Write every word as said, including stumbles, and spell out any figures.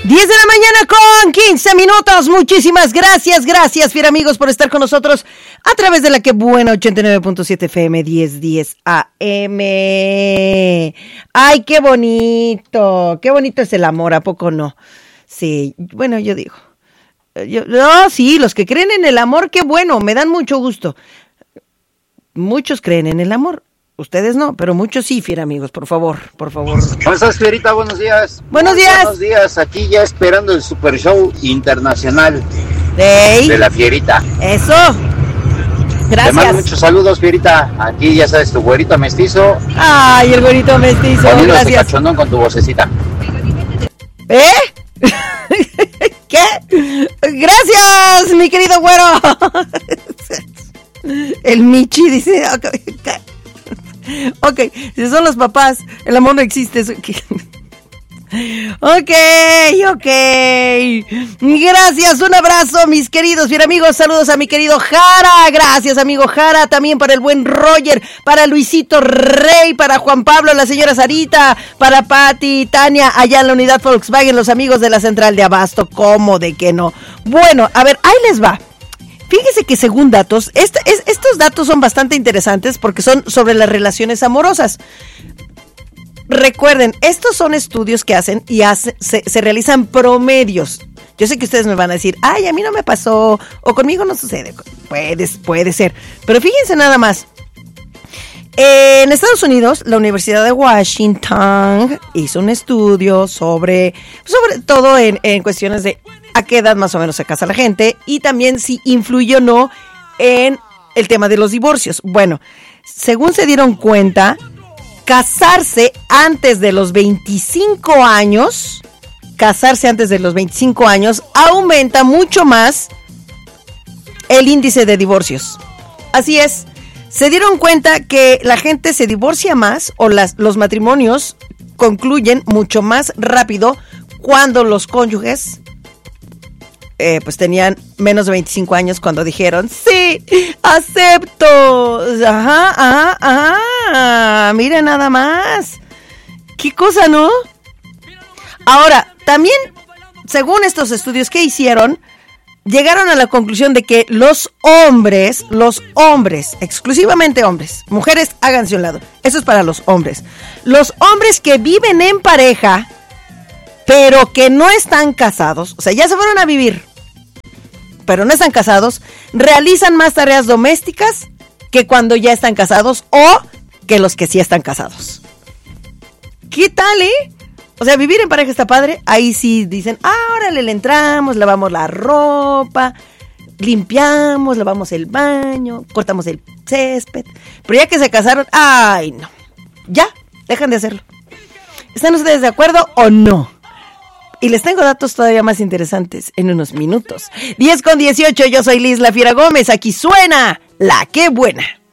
diez de la mañana con quince minutos. Muchísimas gracias, gracias, fiel amigos, por estar con nosotros a través de la que buena ochenta y nueve punto siete F M diez diez A M. Ay, qué bonito, qué bonito es el amor, ¿a poco no? Sí, bueno, yo digo. Yo, no, sí, los que creen en el amor, qué bueno, me dan mucho gusto. Muchos creen en el amor. Ustedes no, pero muchos sí, fiel amigos, por favor, por favor. ¿Cómo estás, Fierita? Buenos días. Buenos Muy días. Buenos días, aquí ya esperando el Super Show Internacional Ey, de la Fierita. eso. Gracias. Te mando muchos saludos, Fierita. Aquí ya sabes, tu güerito mestizo. Ay, el güerito mestizo, Poniéndose gracias. cachondón con tu vocecita. ¿Eh? ¿Qué? Gracias, mi querido güero. El Michi dice... Ok, si son los papás, el amor no existe. Ok, ok. Gracias, un abrazo, mis queridos bien amigos. Saludos a mi querido Jara. Gracias, amigo Jara. También para el buen Roger, para Luisito Rey, para Juan Pablo, la señora Sarita, para Pati, Tania, allá en la unidad Volkswagen, los amigos de la central de Abasto. ¿Cómo de que no? Bueno, a ver, ahí les va. Fíjese que según datos, este, es, estos datos son bastante interesantes porque son sobre las relaciones amorosas. Recuerden, estos son estudios que hacen y hace, se, se realizan promedios. Yo sé que ustedes me van a decir, ay, a mí no me pasó, o conmigo no sucede. Puede, puede ser. Pero fíjense nada más. En Estados Unidos, la Universidad de Washington hizo un estudio sobre, sobre todo en, en cuestiones de a qué edad más o menos se casa la gente y también si influye o no en el tema de los divorcios. Bueno, según se dieron cuenta, casarse antes de los veinticinco años, casarse antes de los veinticinco años aumenta mucho más el índice de divorcios. Así es. Se dieron cuenta que la gente se divorcia más o las, los matrimonios concluyen mucho más rápido cuando los cónyuges eh, pues tenían menos de veinticinco años cuando dijeron, sí, acepto. Ajá, ajá, ajá. Mira nada más. ¿Qué cosa, no? Ahora, también, según estos estudios que hicieron, llegaron a la conclusión de que los hombres, los hombres, exclusivamente hombres, mujeres, háganse a un lado, eso es para los hombres. Los hombres que viven en pareja, pero que no están casados, o sea, ya se fueron a vivir, pero no están casados, realizan más tareas domésticas que cuando ya están casados o que los que sí están casados. ¿Qué tal, eh? O sea, vivir en pareja está padre. Ahí sí dicen, ah, órale, le entramos, lavamos la ropa, limpiamos, lavamos el baño, cortamos el césped. Pero ya que se casaron, ay, no. Ya, dejan de hacerlo. ¿Están ustedes de acuerdo o no? Y les tengo datos todavía más interesantes en unos minutos. diez con dieciocho, yo soy Liz La Fiera Gómez. Aquí suena La Qué Buena.